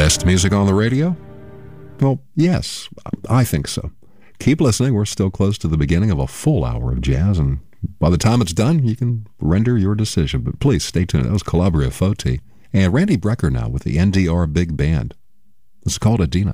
Best music on the radio? Well, yes, I think so. Keep listening. We're still close to the beginning of a full hour of jazz, and by the time it's done, you can render your decision. But please stay tuned. That was Calabria Foti and Randy Brecker now with the NDR Big Band. It's called Adina.